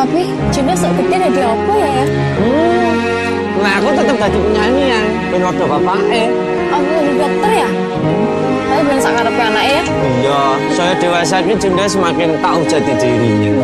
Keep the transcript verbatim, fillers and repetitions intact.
Tapi Jinda sok gede dari apa ya ya? Hmm. Nah aku tetap jadi penyanyi yang ben waktu bapak eh. Aku jadi dokter ya? Tapi ben sak karepe anake ya? Iya, saya dewasa ini Jinda semakin tahu jati dirinya.